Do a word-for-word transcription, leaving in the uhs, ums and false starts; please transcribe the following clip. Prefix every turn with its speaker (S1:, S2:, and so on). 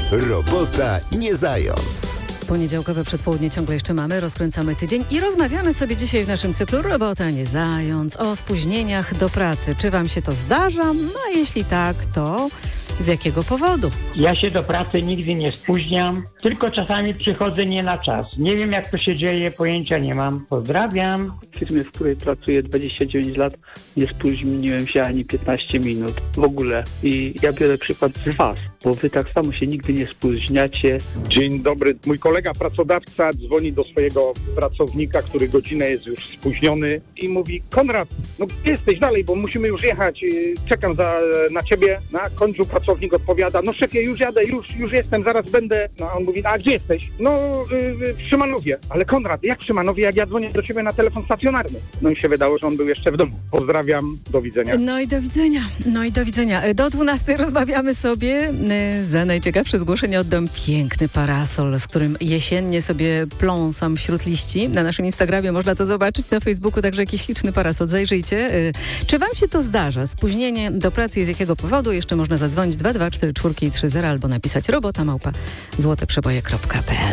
S1: Robota nie zając.
S2: Poniedziałkowe przedpołudnie ciągle jeszcze mamy, rozkręcamy tydzień i rozmawiamy sobie dzisiaj w naszym cyklu Robota nie zając o spóźnieniach do pracy. Czy wam się to zdarza? No a jeśli tak, to z jakiego powodu?
S3: Ja się do pracy nigdy nie spóźniam, tylko czasami przychodzę nie na czas. Nie wiem, jak to się dzieje, pojęcia nie mam. Pozdrawiam.
S4: W firmie, w której pracuję dwadzieścia dziewięć lat, nie spóźniłem się ani piętnaście minut w ogóle. I ja biorę przykład z was, bo wy tak samo się nigdy nie spóźniacie.
S5: Dzień dobry. Mój kolega pracodawca dzwoni do swojego pracownika, który godzinę jest już spóźniony i mówi: Konrad, no gdzie jesteś dalej, bo musimy już jechać, czekam za, na ciebie. Na końcu pracownik odpowiada: no szefie, już jadę, już, już jestem, zaraz będę. No a on mówi: a gdzie jesteś? No yy, w Szymanowie. Ale Konrad, jak w Szymanowie, jak ja dzwonię do ciebie na telefon stacjonarny? No i się wydało, że on był jeszcze w domu. Pozdrawiam, do widzenia.
S2: No i do widzenia, no i do widzenia. Do dwunastej rozmawiamy sobie. Za najciekawsze zgłoszenie oddam piękny parasol, z którym jesiennie sobie pląsam wśród liści. Na naszym Instagramie można to zobaczyć, na Facebooku także jakiś śliczny parasol. Zajrzyjcie. Czy wam się to zdarza? Spóźnienie do pracy i z jakiego powodu? Jeszcze można zadzwonić dwa dwa cztery cztery trzy zero albo napisać robota małpa złoteprzeboje kropka pe el.